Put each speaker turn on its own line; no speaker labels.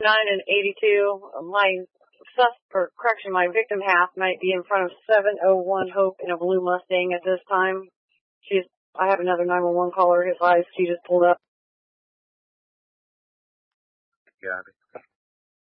and 82. My victim half might be in front of 701 Hope in a blue Mustang at this time. I have another 911 caller. His eyes, she just pulled up.
Got it.